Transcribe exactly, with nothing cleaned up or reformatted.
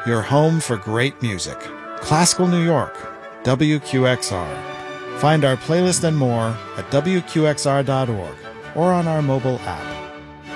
your home for great music. Classical New York, W Q X R. Find our playlist and more at W Q X R dot org or on our mobile app.